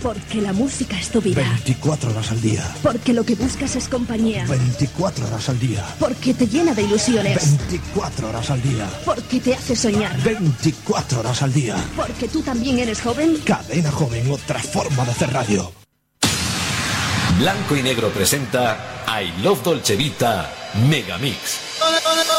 Porque la música es tu vida. 24 horas al día. Porque lo que buscas es compañía. 24 horas al día. Porque te llena de ilusiones. 24 horas al día. Porque te hace soñar. 24 horas al día. Porque tú también eres joven. Cadena Joven, otra forma de hacer radio. Blanco y Negro presenta I Love Dolce Vita Megamix.